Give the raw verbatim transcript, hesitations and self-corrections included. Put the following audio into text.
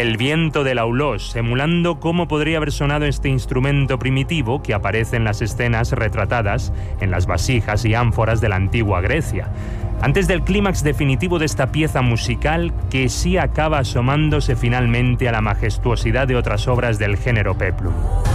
el viento del aulós, emulando cómo podría haber sonado este instrumento primitivo que aparece en las escenas retratadas en las vasijas y ánforas de la antigua Grecia. Antes del clímax definitivo de esta pieza musical que sí acaba asomándose finalmente a la majestuosidad de otras obras del género peplum.